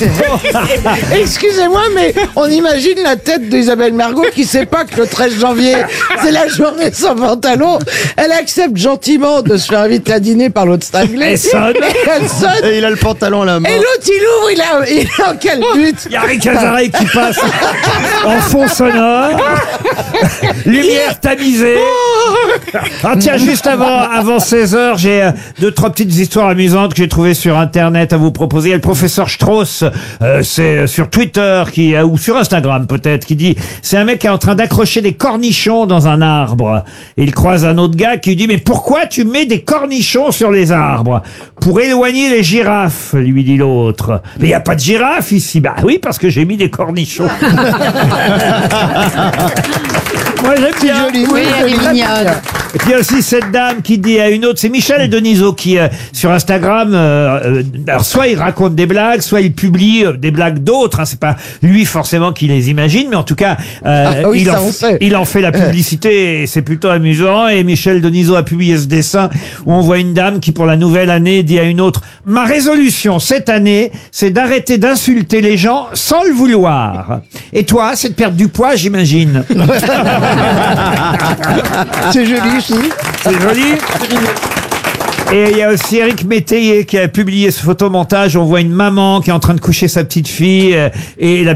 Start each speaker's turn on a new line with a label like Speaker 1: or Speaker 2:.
Speaker 1: Excusez-moi, mais on imagine la tête d'Isabelle Mergo qui sait pas que le 13 janvier, c'est la journée sans pantalon. Elle accepte gentiment de se faire inviter à dîner par l'autre cinglé.
Speaker 2: Elle sonne.
Speaker 1: Elle sonne.
Speaker 3: Et il a le pantalon à la main.
Speaker 1: Et l'autre, il ouvre, il est en quel but?
Speaker 2: Il y a Rick Azaray qui passe en fond sonore. Lumière tamisée. Ah tiens, juste avant 16h, j'ai 2-3 petites histoires amusantes que j'ai trouvées sur Internet à vous proposer. Il y a le professeur Strauss, c'est sur Twitter ou sur Instagram peut-être, qui dit c'est un mec qui est en train d'accrocher des cornichons dans un arbre. Et il croise un autre gars qui lui dit mais pourquoi tu mets des cornichons sur les arbres? Pour éloigner les girafes, lui dit l'autre. Mais il n'y a pas de girafes ici. Bah oui, parce que j'ai mis des cornichons. Moi j'aime bien.
Speaker 3: Joli,
Speaker 4: Oui, elle est mignonne.
Speaker 2: Et puis il y a aussi cette dame qui dit à une autre, c'est Michel Denisot qui sur Instagram, alors soit il raconte des blagues, soit il publie des blagues d'autres. Hein, c'est pas lui forcément qui les imagine, mais en tout cas
Speaker 1: oui, ça, on sait.
Speaker 2: il en fait la publicité et c'est plutôt amusant. Et Michel Denisot a publié ce dessin où on voit une dame qui pour la nouvelle année dit à une autre: ma résolution cette année, c'est d'arrêter d'insulter les gens sans le vouloir. Et toi, c'est de perdre du poids, j'imagine.
Speaker 3: C'est joli aussi.
Speaker 2: C'est joli. Et il y a aussi Éric Métayer qui a publié ce photomontage. On voit une maman qui est en train de coucher sa petite fille et la